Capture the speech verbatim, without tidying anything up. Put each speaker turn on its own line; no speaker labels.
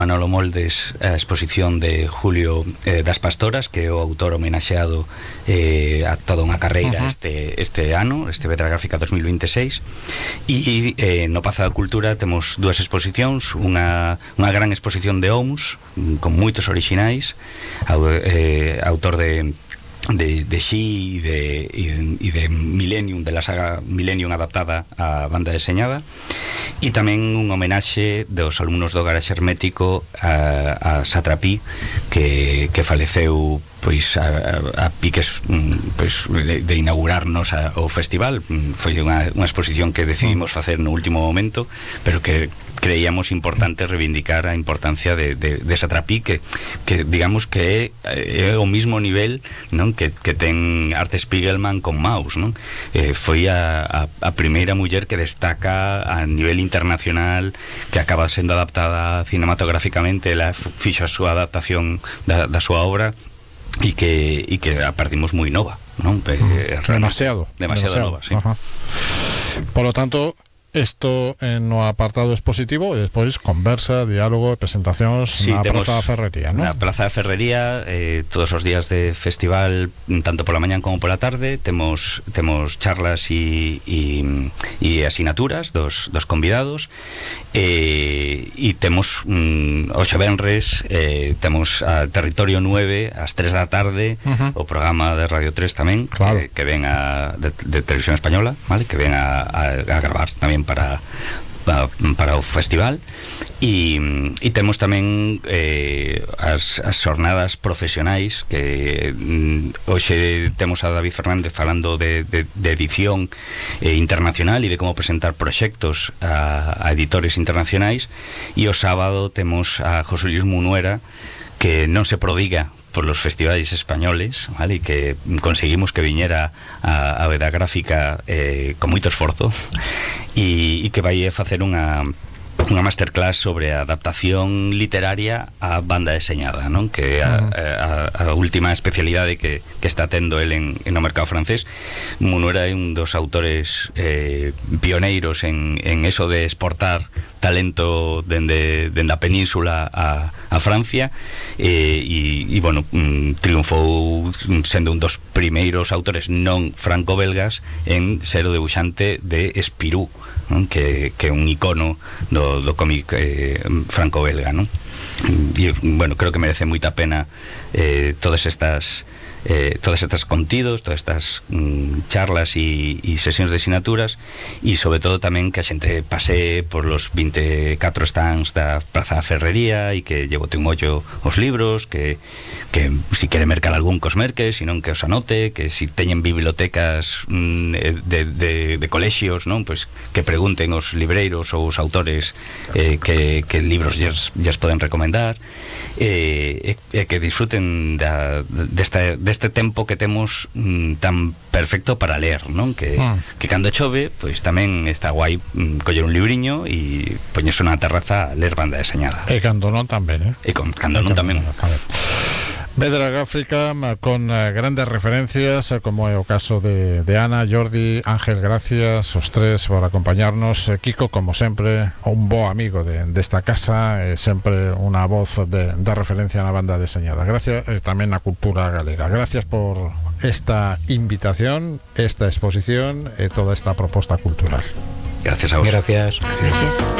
Manolo Moldes a exposición de Julio eh, das Pastoras, que é o autor homenaxeado eh, a toda unha carreira uh-huh. este, este ano, este Vedra Gráfica dos mil veintiséis. E eh, no Pazo da Cultura temos dúas exposicións, unha, unha gran exposición de O M S con moitos orixinais, au, eh, autor de de, de Xi e de, e de Millennium, de la saga Millennium adaptada á banda deseñada, e tamén un homenaxe dos alumnos do Garaxe Hermético a, a Satrapi, que, que faleceu pois a, a, a piques pois, de, de inaugurarnos a, o festival. Foi unha, unha exposición que decidimos facer no último momento, pero que creíamos importante reivindicar a importancia de, de, de Satrapi, que, que digamos que é, é o mismo nivel, non, que, que ten Art Spiegelman con Maus, non? Eh, foi a, a, a primeira muller que destaca a nivel internacional, que acaba sendo adaptada cinematográficamente. Ela fixo a súa adaptación da, da súa obra e que, e que a perdimos moi nova, non? Eh,
demasiado
demasiado, demasiado nova, sí.
Ajá. Por lo tanto, isto en no apartado expositivo e despois conversa, diálogo e presentacións sí, na Praza da Ferrería, non?
Na Praza da Ferrería, eh, todos os días de festival, tanto pola mañán como pola tarde, temos temos charlas e e, e asignaturas dos, dos convidados, e, e temos mm, oxe venres, eh, temos a Territorio nueve ás tres da tarde, uh-huh. o programa de Radio tres tamén, claro. que, que ven a de, de Televisión Española, vale, que ven a, a, a gravar tamén para, para, para o festival. E, e temos tamén eh, as, as xornadas profesionais, que mm, hoxe temos a David Fernández falando de, de, de edición eh, internacional e de como presentar proxectos a, a editores internacionais, e o sábado temos a José Luis Munuera, que non se prodiga por los festivales españoles, vale, e que conseguimos que viñera a, a Vedra Gráfica eh, con moito esforzo, e, e que vai a facer unha unha masterclass sobre a adaptación literaria á banda deseñada, non? Que é a, a, a última especialidade que, que está tendo el en, en o mercado francés. Munuera é un dos autores eh, pioneiros en, en eso de exportar talento dende, dende a península a, a Francia, eh, e, e bueno, mm, triunfou sendo un dos primeiros autores non franco-belgas en ser o debuxante de Spirou, non? Que, que é un icono do, do cómic eh, franco-belga, non? E, bueno, creo que merece moita pena eh, todas estas eh, todas estas contidos, todas estas mm, charlas e, e sesións de asignaturas, e sobre todo tamén que a xente pase por los veinticuatro stands da Praza da Ferrería e que llevote un ollo os libros, que, que si quere mercar algún cos merque, senón que os anote, que si teñen bibliotecas mm, de, de, de colexios, non, pois que pregunten os libreiros ou os autores eh, que, que libros lles, lles poden recomendar, e, e que disfruten da, desta, deste tempo que temos mm, tan perfecto para ler, non? Que, mm. que cando chove, pois tamén está guai mm, coller un libriño e poñerse na terraza a ler banda deseñada.
E cando non tamén, eh?
E con, cando non tamén.
Vedra Gráfica con eh, grandes referencias, eh, como é o caso de, de Ana, Jordi, Ángel, gracias os tres por acompañarnos. eh, Kiko, como sempre, un bo amigo de, desta casa, eh, sempre unha voz de, de referencia na banda deseñada. Gracias eh, tamén na cultura galega. Gracias por esta invitación, esta exposición e toda esta proposta cultural.
Gracias a vos.
Gracias.
Gracias.